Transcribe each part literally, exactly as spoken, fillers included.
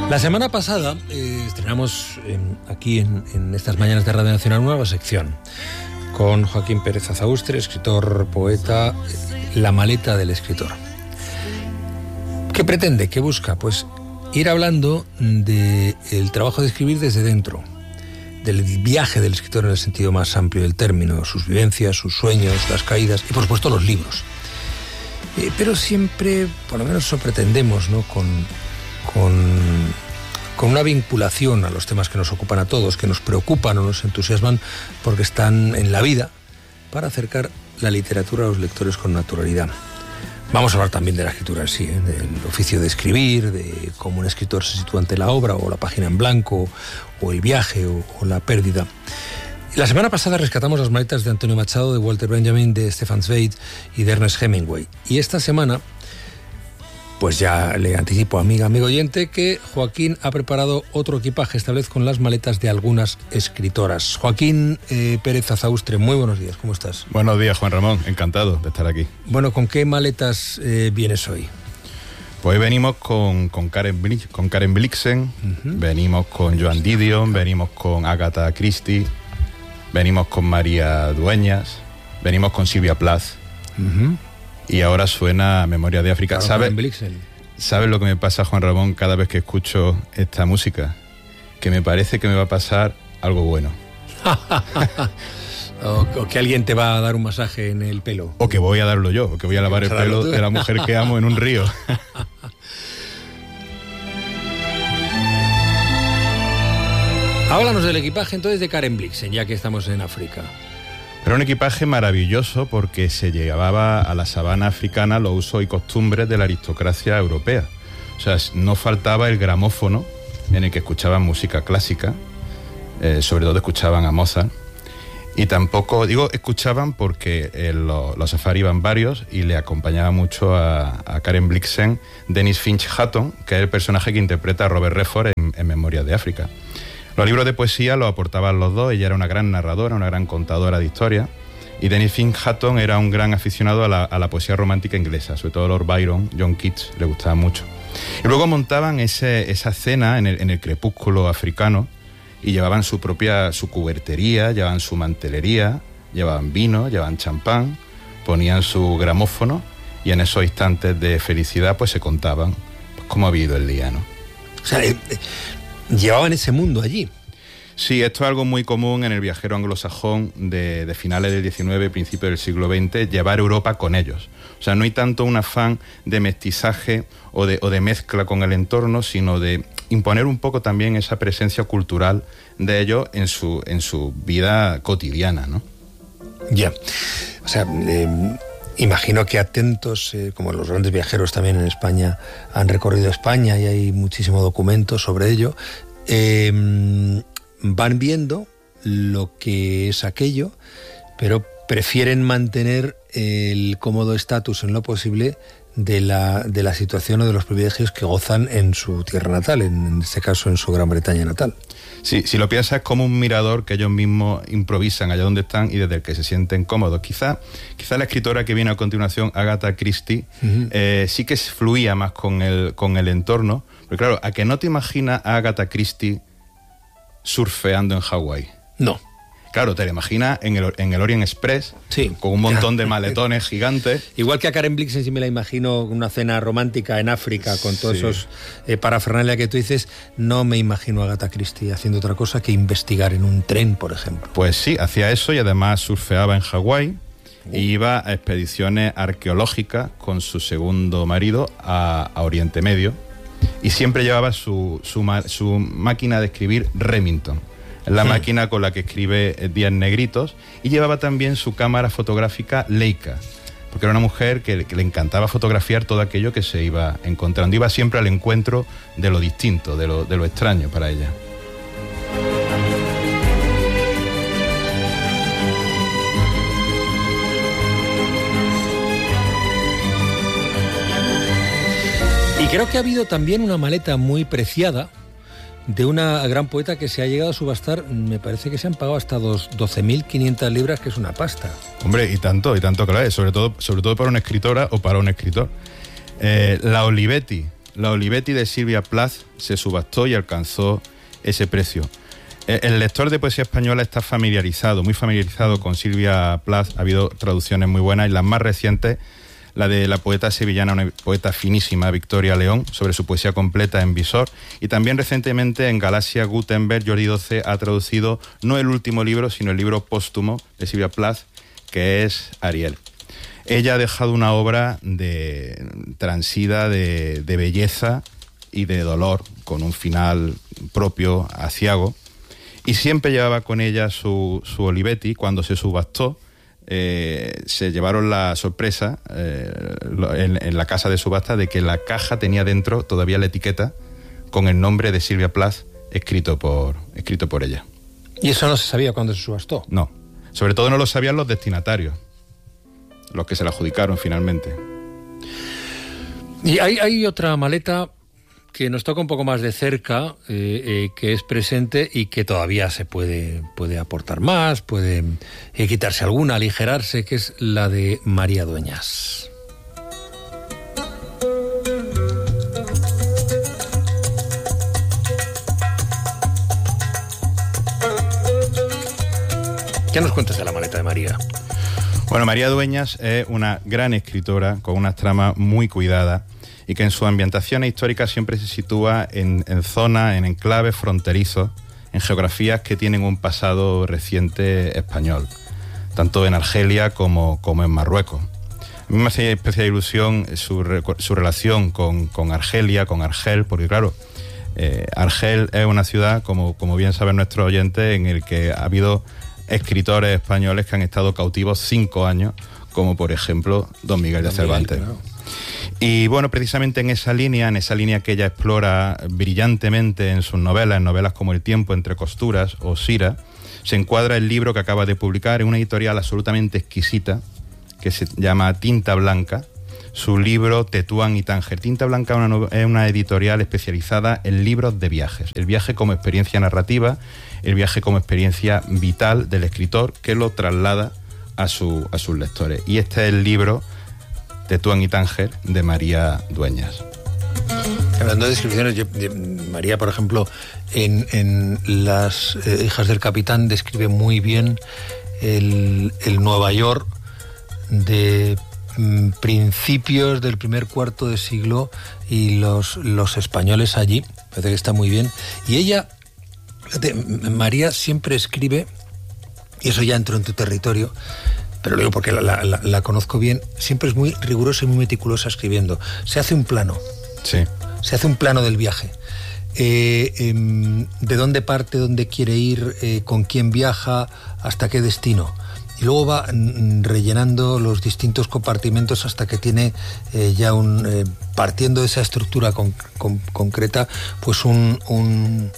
La semana pasada eh, estrenamos eh, aquí en, en estas mañanas de Radio Nacional una nueva sección con Joaquín Pérez Azaustre, escritor, poeta, La maleta del escritor. ¿Qué pretende? ¿Qué busca? Pues ir hablando del trabajo de escribir desde dentro, del viaje del escritor en el sentido más amplio del término, sus vivencias, sus sueños, las caídas y por supuesto los libros. Eh, pero siempre, por lo menos eso pretendemos, ¿no? Con, con, con una vinculación a los temas que nos ocupan a todos, que nos preocupan o nos entusiasman porque están en la vida, para acercar la literatura a los lectores con naturalidad. Vamos a hablar también de la escritura en sí, ¿eh? Del oficio de escribir, de cómo un escritor se sitúa ante la obra, o la página en blanco, o el viaje, o, o la pérdida. La semana pasada rescatamos las maletas de Antonio Machado, de Walter Benjamin, de Stefan Zweig y de Ernest Hemingway. Y esta semana, pues ya le anticipo, amiga, amigo oyente, que Joaquín ha preparado otro equipaje, esta vez con las maletas de algunas escritoras. Joaquín eh, Pérez Azaustre, muy buenos días, ¿cómo estás? Buenos días, Juan Ramón, encantado de estar aquí. Bueno, ¿con qué maletas eh, vienes hoy? Pues hoy venimos con, con, Karen, con Karen Blixen, uh-huh. venimos con Joan Didion, venimos con Agatha Christie, venimos con María Dueñas, venimos con Silvia Plath. Uh-huh. Y ahora suena Memoria de África. Claro, ¿Sabes ¿Sabes lo que me pasa, Juan Ramón, cada vez que escucho esta música? Que me parece que me va a pasar algo bueno. o, o que alguien te va a dar un masaje en el pelo. O que voy a darlo yo, o que voy a lavar el pelo de la mujer que amo en un río. Háblanos del equipaje entonces de Karen Blixen, ya que estamos en África. Era un equipaje maravilloso porque se llevaba a la sabana africana los usos y costumbres de la aristocracia europea. O sea, no faltaba el gramófono en el que escuchaban música clásica, eh, sobre todo escuchaban a Mozart, y tampoco, digo, escuchaban porque eh, los, los safaris iban varios y le acompañaba mucho a, a Karen Blixen Dennis Finch Hatton, que es el personaje que interpreta a Robert Redford en, en Memorias de África. Los libros de poesía los aportaban los dos. Ella era una gran narradora, una gran contadora de historias, y Dennis Finch Hatton era un gran aficionado a la, a la poesía romántica inglesa, sobre todo Lord Byron, John Keats, le gustaba mucho. Y luego montaban ese, esa cena en el, en el crepúsculo africano y llevaban su propia su cubertería, llevaban su mantelería, llevaban vino, llevaban champán, ponían su gramófono y en esos instantes de felicidad pues se contaban pues, cómo había ido el día, ¿no? O sea, eh, eh... llevaban ese mundo allí. Sí, esto es algo muy común en el viajero anglosajón de, de finales del diecinueve, principios del siglo veinte, llevar Europa con ellos. O sea, no hay tanto un afán de mestizaje o de, o de mezcla con el entorno, sino de imponer un poco también esa presencia cultural de ellos en su, en su vida cotidiana, ¿no? Ya, o sea... Eh... Imagino que atentos, eh, como los grandes viajeros también en España han recorrido España y hay muchísimo documento sobre ello, eh, van viendo lo que es aquello, pero prefieren mantener el cómodo estatus en lo posible de la, de la situación o de los privilegios que gozan en su tierra natal, en este caso en su Gran Bretaña natal. Sí, si lo piensas es como un mirador que ellos mismos improvisan allá donde están y desde el que se sienten cómodos. Quizá, quizá la escritora que viene a continuación, Agatha Christie, uh-huh. eh, sí que fluía más con el, con el entorno. Pero claro, ¿a que no te imaginas a Agatha Christie surfeando en Hawái? No. Claro, te la imaginas en el, en el Orient Express, sí, con un montón de maletones gigantes. Igual que a Karen Blixen sí me la imagino una cena romántica en África con todos sí. esos eh, parafernalia que tú dices, no me imagino a Agatha Christie haciendo otra cosa que investigar en un tren, por ejemplo. Pues sí, hacía eso y además surfeaba en Hawái uh. y iba a expediciones arqueológicas con su segundo marido a, a Oriente Medio y siempre llevaba su, su, su máquina de escribir Remington, la sí. máquina con la que escribe Días Negritos, y llevaba también su cámara fotográfica Leica, porque era una mujer que, que le encantaba fotografiar todo aquello que se iba encontrando. Iba siempre al encuentro de lo distinto, de lo, de lo extraño para ella. Y creo que ha habido también una maleta muy preciada de una gran poeta que se ha llegado a subastar, me parece que se han pagado hasta doce mil quinientas libras, que es una pasta. Hombre, y tanto, y tanto que lo es, sobre todo, sobre todo para una escritora o para un escritor. Eh, la Olivetti, La Olivetti de Silvia Plath se subastó y alcanzó ese precio. El lector de poesía española está familiarizado, muy familiarizado con Silvia Plath. Ha habido traducciones muy buenas y las más recientes, la de la poeta sevillana, una poeta finísima, Victoria León, sobre su poesía completa en Visor. Y también recientemente en Galaxia Gutenberg, Jordi doce ha traducido no el último libro, sino el libro póstumo de Silvia Plath, que es Ariel. Ella ha dejado una obra de, transida de, de belleza y de dolor, con un final propio, aciago. Y siempre llevaba con ella su, su Olivetti. Cuando se subastó, eh, se llevaron la sorpresa eh, en, en la casa de subasta de que la caja tenía dentro todavía la etiqueta con el nombre de Silvia Plath escrito por, escrito por ella. ¿Y eso no se sabía cuando se subastó? No. Sobre todo no lo sabían los destinatarios, los que se la adjudicaron finalmente. Y hay, hay otra maleta que nos toca un poco más de cerca, eh, eh, que es presente y que todavía se puede, puede aportar más, puede eh, quitarse alguna, aligerarse, que es la de María Dueñas. ¿Qué nos cuentas de la maleta de María? Bueno, María Dueñas es una gran escritora con unas tramas muy cuidadas y que en sus ambientaciones históricas siempre se sitúa en, en zonas, en enclaves fronterizos, en geografías que tienen un pasado reciente español, tanto en Argelia como, como en Marruecos. A mí me hace especial ilusión su, su relación con, con Argelia, con Argel, porque claro, eh, Argel es una ciudad, como, como bien saben nuestros oyentes, en el que ha habido escritores españoles que han estado cautivos cinco años, como por ejemplo Don Miguel de Cervantes. Claro. Y bueno, precisamente en esa línea, en esa línea que ella explora brillantemente en sus novelas, en novelas como El tiempo entre costuras o Sira, se encuadra el libro que acaba de publicar en una editorial absolutamente exquisita que se llama Tinta Blanca, su libro Tetuán y Tánger. Tinta Blanca es una, es una editorial especializada en libros de viajes, el viaje como experiencia narrativa, el viaje como experiencia vital del escritor que lo traslada a, su, a sus lectores. Y este es el libro Tetuán y Tánger de María Dueñas. Hablando de descripciones, yo, de María, por ejemplo, en, en Las eh, hijas del capitán describe muy bien el, el Nueva York de mm, principios del primer cuarto de siglo y los, los españoles allí. Parece que está muy bien. Y ella, fíjate, María siempre escribe, y eso ya entró en tu territorio, pero lo digo porque la, la, la conozco bien, siempre es muy rigurosa y muy meticulosa escribiendo. Se hace un plano. Sí. Se hace un plano del viaje. Eh, eh, de dónde parte, dónde quiere ir, eh, con quién viaja, hasta qué destino. Y luego va mm, rellenando los distintos compartimentos hasta que tiene eh, ya un... Eh, partiendo de esa estructura con, con, concreta, pues un... un,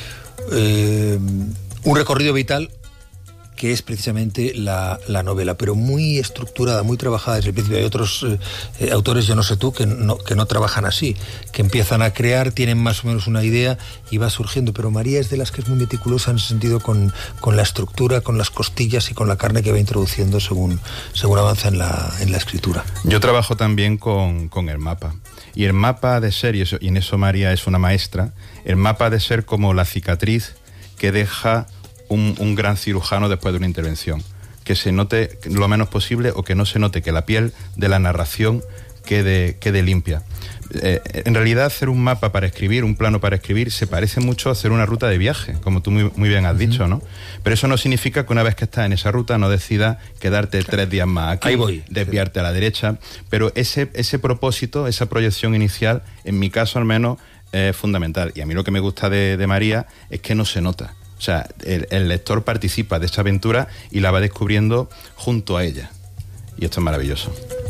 eh, un recorrido vital que es precisamente la, la novela, pero muy estructurada, muy trabajada desde el principio. Hay otros eh, autores, yo no sé tú, que no, que no trabajan así, que empiezan a crear, tienen más o menos una idea y va surgiendo, pero María es de las que es muy meticulosa en ese sentido con, con la estructura, con las costillas y con la carne que va introduciendo según, según avanza en la, en la escritura. Yo trabajo también con, con el mapa, y el mapa ha de ser, y, eso, y en eso María es una maestra, el mapa ha de ser como la cicatriz que deja Un, un gran cirujano después de una intervención, que se note lo menos posible o que no se note, que la piel de la narración quede, quede limpia. Eh, en realidad hacer un mapa para escribir, un plano para escribir, se parece mucho a hacer una ruta de viaje, como tú muy, muy bien has dicho, ¿no? Pero eso no significa que una vez que estás en esa ruta no decidas quedarte claro. tres días más aquí, ahí voy, desviarte a la derecha, pero ese, ese propósito, esa proyección inicial, en mi caso al menos, es fundamental. Y a mí lo que me gusta de, de María es que no se nota. O sea, el, el lector participa de esa aventura y la va descubriendo junto a ella. Y esto es maravilloso.